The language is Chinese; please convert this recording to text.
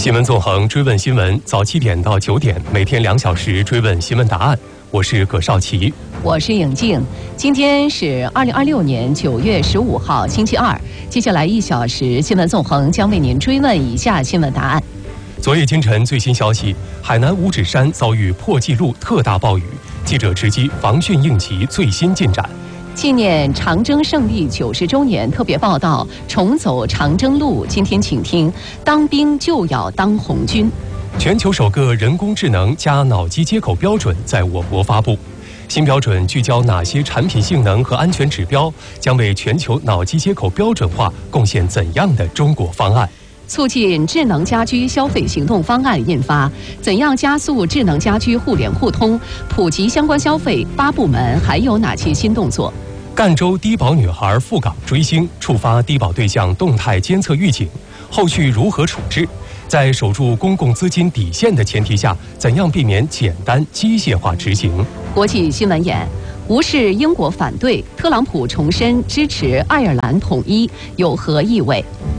新闻纵横，追问新闻，早7点到9点，每天2小时追问新闻答案。我是葛少奇， 我是颖静。今天是2026年9月15号，星期二。接下来1小时，新闻纵横将为您追问以下新闻答案。 昨夜今晨最新消息，海南五指山遭遇破纪录特大暴雨，记者直击防汛应急最新进展。 纪念长征胜利90周年特别报道，重走长征路。今天请听：当兵就要当红军。 全球首个人工智能加脑机接口标准在我国发布。新标准聚焦哪些产品性能和安全指标？将为全球脑机接口标准化贡献怎样的中国方案？ 促进智能家居消费行动方案印发，怎样加速智能家居互联互通，普及相关消费？8部门还有哪些新动作？ 赣州低保女孩赴港追星，触发低保对象动态监测预警，后续如何处置？在守住公共资金底线的前提下，怎样避免简单机械化执行？ 国际新闻眼：无视英国反对，特朗普重申支持爱尔兰统一，有何意味？